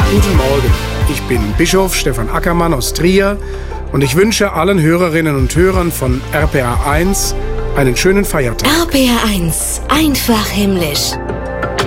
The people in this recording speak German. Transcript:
Guten Morgen, ich bin Bischof Stefan Ackermann aus Trier und ich wünsche allen Hörerinnen und Hörern von RPA 1 einen schönen Feiertag. RPA 1, einfach himmlisch.